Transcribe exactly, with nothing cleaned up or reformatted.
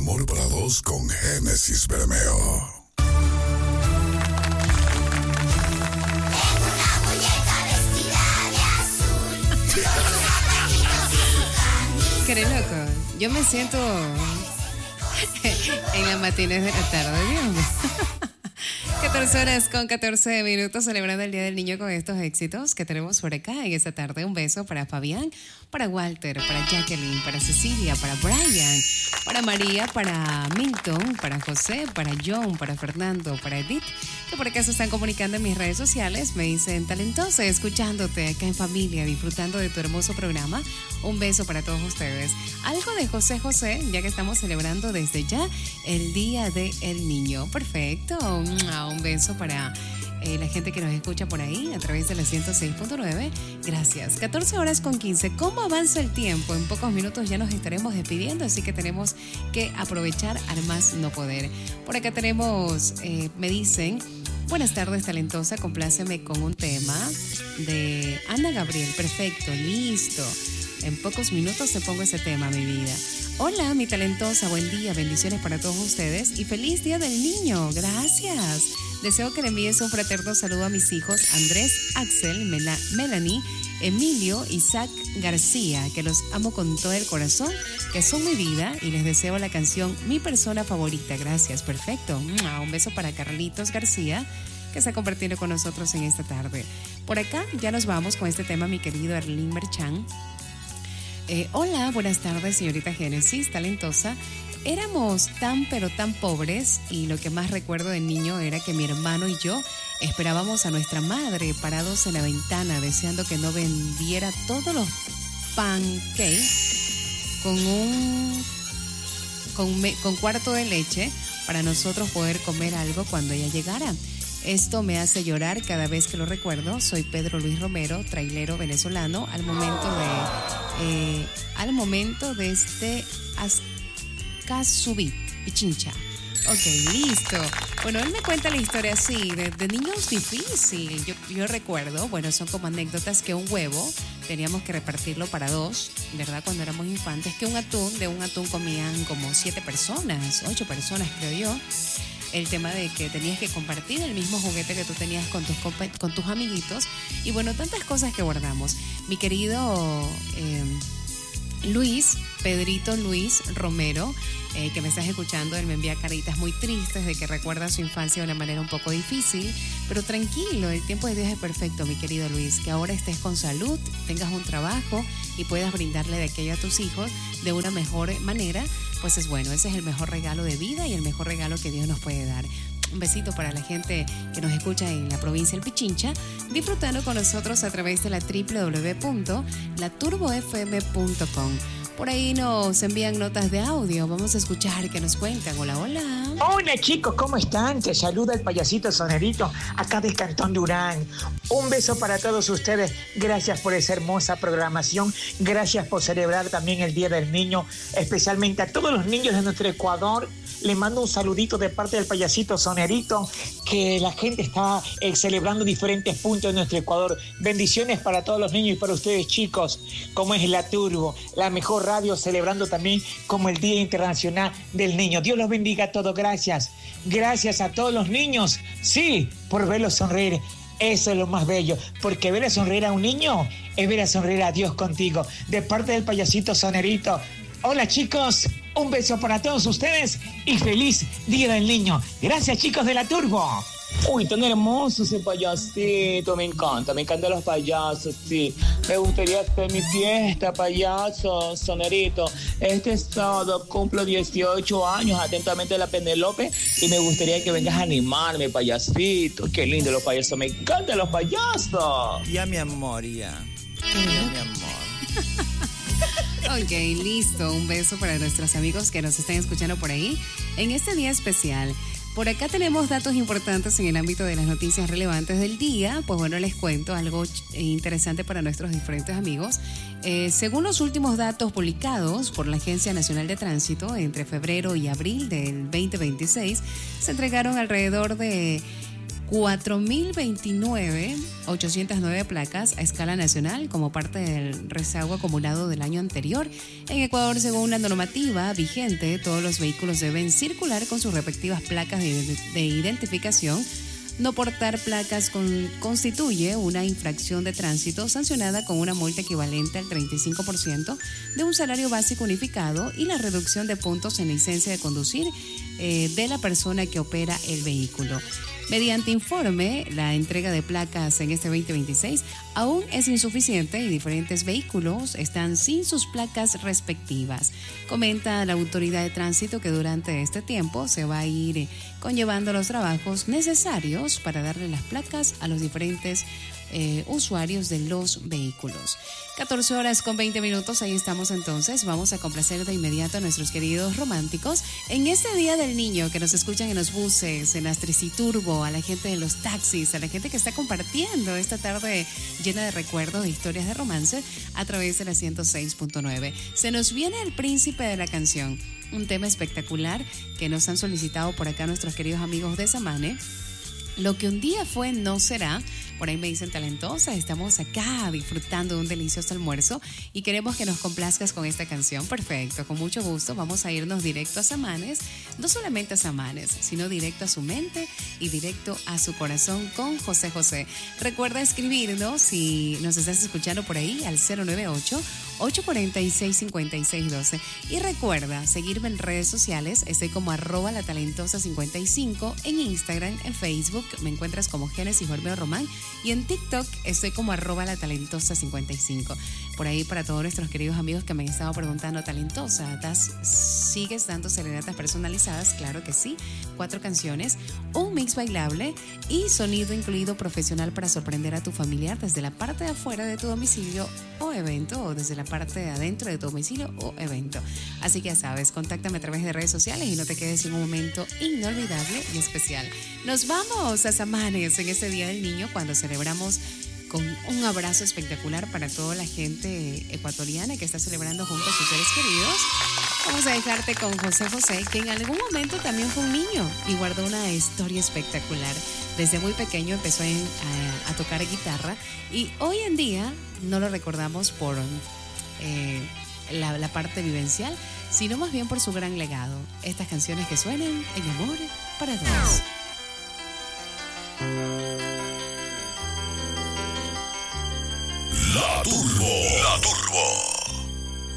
Amor para dos con Génesis Bermeo. Qué loco. Yo me siento en las matines de la tarde, Dios mío. catorce horas con catorce minutos, celebrando el Día del Niño con estos éxitos que tenemos por acá en esta tarde. Un beso para Fabián, para Walter, para Jacqueline, para Cecilia, para Brian, para María, para Milton, para José, para John, para Fernando, para Edith, que por acá se están comunicando en mis redes sociales. Me dicen, talentosa, escuchándote acá en familia, disfrutando de tu hermoso programa. Un beso para todos ustedes. Algo de José José, ya que estamos celebrando desde ya el Día del Niño. Perfecto. Un beso para eh, la gente que nos escucha por ahí a través de la ciento seis punto nueve. Gracias. catorce horas con quince. ¿Cómo avanza el tiempo? En pocos minutos ya nos estaremos despidiendo, así que tenemos que aprovechar al más no poder. Por acá tenemos, eh, me dicen, buenas tardes, talentosa, compláceme con un tema de Ana Gabriel. Perfecto, listo. En pocos minutos te pongo ese tema, mi vida. Hola, mi talentosa, buen día, bendiciones para todos ustedes y feliz Día del Niño. Gracias. Deseo que le envíes un fraterno saludo a mis hijos Andrés, Axel, Mela, Melanie, Emilio, Isaac García, que los amo con todo el corazón, que son mi vida, y les deseo la canción Mi Persona Favorita. Gracias, perfecto. Un beso para Carlitos García, que está compartiendo con nosotros en esta tarde. Por acá ya nos vamos con este tema, mi querido Erlín Merchan. Eh, hola, buenas tardes, señorita Génesis, talentosa. Éramos tan pero tan pobres y lo que más recuerdo de niño era que mi hermano y yo esperábamos a nuestra madre parados en la ventana deseando que no vendiera todos los pancakes con un con, me, con cuarto de leche para nosotros poder comer algo cuando ella llegara. Esto me hace llorar cada vez que lo recuerdo. Soy Pedro Luis Romero, trailero venezolano, al momento de eh, al momento de este Azcazubit, Pichincha. Ok, listo. Bueno, él me cuenta la historia así, de, de niños difícil. Yo, yo recuerdo, bueno, son como anécdotas, que un huevo teníamos que repartirlo para dos, ¿verdad? Cuando éramos infantes, que un atún, de un atún comían como siete personas, ocho personas creo yo. El tema de que tenías que compartir el mismo juguete que tú tenías con tus, con tus amiguitos. Y bueno, tantas cosas que guardamos. Mi querido eh, Luis, Pedrito Luis Romero, eh, que me estás escuchando, él me envía caritas muy tristes de que recuerda su infancia de una manera un poco difícil. Pero tranquilo, el tiempo de Dios es perfecto, mi querido Luis. Que ahora estés con salud, tengas un trabajo y puedas brindarle de aquello a tus hijos de una mejor manera. Pues es bueno, ese es el mejor regalo de vida y el mejor regalo que Dios nos puede dar. Un besito para la gente que nos escucha en la provincia del Pichincha, disfrutando con nosotros a través de la doble u doble u doble u punto la turbo f m punto com. Por ahí nos envían notas de audio. Vamos a escuchar que nos cuentan. Hola, hola. Hola chicos, ¿cómo están? Te saluda el payasito sonerito, acá de Cantón Durán. Un beso para todos ustedes. Gracias por esa hermosa programación. Gracias por celebrar también el Día del Niño, especialmente a todos los niños de nuestro Ecuador. Les mando un saludito de parte del payasito sonerito, que la gente está eh, celebrando diferentes puntos de nuestro Ecuador. Bendiciones para todos los niños y para ustedes, chicos, como es la Turbo, la mejor radio, celebrando también como el Día Internacional del Niño. Dios los bendiga a todos. Gracias. Gracias a todos los niños, sí, por verlos sonreír. Eso es lo más bello, porque ver a sonreír a un niño es ver a sonreír a Dios contigo. De parte del payasito sonerito. Hola chicos, un beso para todos ustedes y feliz Día del Niño. Gracias chicos de la Turbo. Uy, tan hermoso ese payasito, me encanta, me encantan los payasos, sí. Me gustaría hacer mi fiesta, payaso, sonerito. Este sábado cumplo dieciocho años, atentamente la Penelope, y me gustaría que vengas a animarme, payasito. Qué lindo los payasos, me encantan los payasos. Ya, mi amor, ya. Ya, mi amor. Ok, listo. Un beso para nuestros amigos que nos están escuchando por ahí en este día especial. Por acá tenemos datos importantes en el ámbito de las noticias relevantes del día. Pues bueno, les cuento algo interesante para nuestros diferentes amigos. Eh, según los últimos datos publicados por la Agencia Nacional de Tránsito, entre febrero y abril del veinte veintiséis, se entregaron alrededor de cuatro mil veintinueve, ochocientas nueve placas a escala nacional como parte del rezago acumulado del año anterior. En Ecuador, según la normativa vigente, todos los vehículos deben circular con sus respectivas placas de, de identificación. No portar placas con, constituye una infracción de tránsito sancionada con una multa equivalente al treinta y cinco por ciento de un salario básico unificado y la reducción de puntos en licencia de conducir eh, de la persona que opera el vehículo. Mediante informe, la entrega de placas en este veinte veintiséis aún es insuficiente y diferentes vehículos están sin sus placas respectivas. Comenta la autoridad de tránsito que durante este tiempo se va a ir conllevando los trabajos necesarios para darle las placas a los diferentes eh, usuarios de los vehículos. catorce horas con veinte minutos, ahí estamos entonces. Vamos a complacer de inmediato a nuestros queridos románticos en este Día del Niño que nos escuchan en los buses, en las Triciturbo, a la gente de los taxis, a la gente que está compartiendo esta tarde llena de recuerdos, de historias de romance a través de la ciento seis punto nueve. Se nos viene el príncipe de la canción, un tema espectacular que nos han solicitado por acá nuestros queridos amigos de Samane. Lo que un día fue no será. Por ahí me dicen talentosa, estamos acá disfrutando de un delicioso almuerzo y queremos que nos complazcas con esta canción. Perfecto, con mucho gusto. Vamos a irnos directo a Samanes, no solamente a Samanes, sino directo a su mente y directo a su corazón con José José. Recuerda escribirnos si nos estás escuchando por ahí al cero nueve ocho, ocho cuatro seis, cinco seis uno dos. Y recuerda seguirme en redes sociales, estoy como arroba la talentosa cincuenta y cinco, en Instagram, en Facebook me encuentras como Génesis Olmedo Román y en TikTok estoy como arroba la talentosa cincuenta y cinco. Por ahí para todos nuestros queridos amigos que me han estado preguntando, talentosa, ¿das, ¿sigues dando serenatas personalizadas? Claro que sí, cuatro canciones, un mix bailable y sonido incluido profesional para sorprender a tu familiar desde la parte de afuera de tu domicilio o evento o desde la parte de adentro de tu domicilio o evento. Así que ya sabes, contáctame a través de redes sociales y no te quedes sin un momento inolvidable y especial. Nos vamos a Samanes en este Día del Niño cuando celebramos con un abrazo espectacular para toda la gente ecuatoriana que está celebrando junto a sus seres queridos. Vamos a dejarte con José José, que en algún momento también fue un niño y guardó una historia espectacular. Desde muy pequeño empezó en, a, a tocar guitarra y hoy en día no lo recordamos por eh, la, la parte vivencial, sino más bien por su gran legado. Estas canciones que suenan en amor para todos. La Turbo, La Turbo.